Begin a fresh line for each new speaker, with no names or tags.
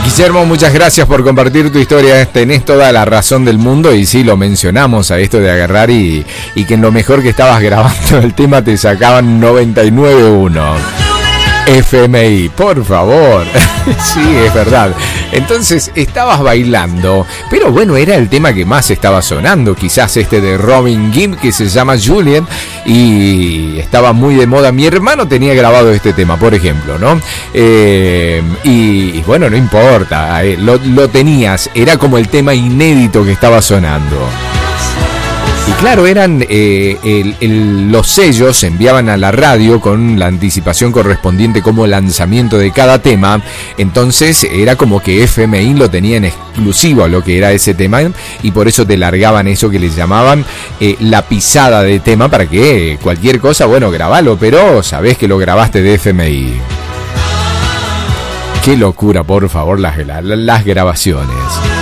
Guillermo, muchas gracias por compartir tu historia. Tenés toda la razón del mundo y sí, lo mencionamos a esto de agarrar y que en lo mejor que estabas grabando el tema te sacaban 99.1. FMI, por favor. Sí, es verdad. Entonces estabas bailando, pero bueno, era el tema que más estaba sonando, quizás este de Robin Gibb que se llama Juliet y estaba muy de moda. Mi hermano tenía grabado este tema, por ejemplo, ¿no? Y bueno, no importa, lo tenías, era como el tema inédito que estaba sonando. Y claro, eran los sellos enviaban a la radio con la anticipación correspondiente como lanzamiento de cada tema. Entonces era como que FMI lo tenía en exclusivo a lo que era ese tema y por eso te largaban eso que les llamaban la pisada de tema para que cualquier cosa, bueno, grabalo, pero sabés que lo grabaste de FMI. Qué locura, por favor, las grabaciones.